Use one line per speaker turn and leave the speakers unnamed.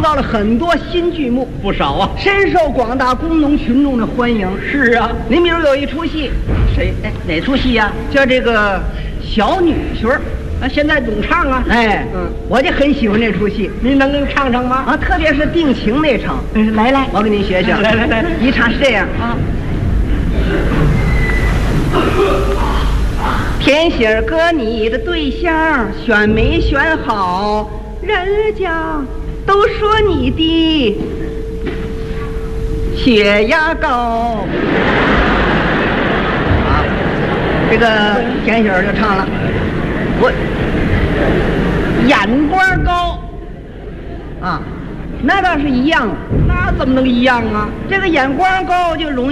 创造了很多新剧目，
不少啊。
深受广大工农群众的欢迎。
是啊，
您比如有一出戏，
谁？哪出戏呀？
叫这个小女婿儿。
现在总唱啊。
哎，我就很喜欢这出戏。
您能唱唱吗？
啊，特别是定情那场。
来，
我给您学学。
来，
一唱是这样啊。天心儿哥，你的对象选没选好？人家都说你的血压高。啊，这个天心儿就唱了，我眼光高啊，那倒是一样，
那怎么能一样啊？
这个眼光高就容易